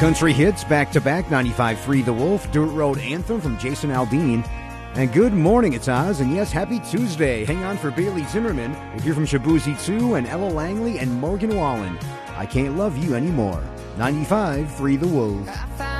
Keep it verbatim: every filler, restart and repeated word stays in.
Country hits back-to-back, ninety-five point three The Wolf, Dirt Road Anthem from Jason Aldean. And good morning, it's Oz, and yes, happy Tuesday. Hang on for Bailey Zimmerman. We'll hear from Shabuzi two and Ella Langley and Morgan Wallen. I Can't Love You Anymore. ninety-five point three The Wolf.